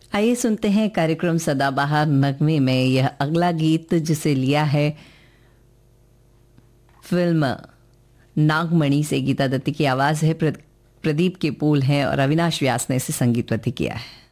आइए सुनते हैं कार्यक्रम सदाबहार नगमे में यह अगला गीत जिसे लिया है फिल्म नागमणि से। गीता दत्ती की आवाज़ है, प्रदीप के बोल हैं और अविनाश व्यास ने इसे संगीतबद्ध किया है।